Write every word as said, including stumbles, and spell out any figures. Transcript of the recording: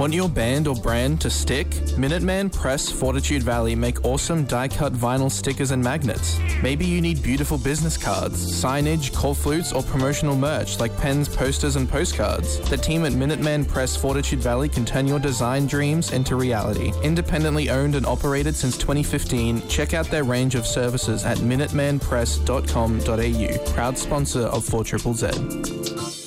Want your band or brand to stick? Minuteman Press Fortitude Valley make awesome die-cut vinyl stickers and magnets. Maybe you need beautiful business cards, signage, call flutes, or promotional merch like pens, posters, and postcards. The team at Minuteman Press Fortitude Valley can turn your design dreams into reality. Independently owned and operated since twenty fifteen, check out their range of services at minuteman press dot com dot a u. Proud sponsor of four Z Z Z.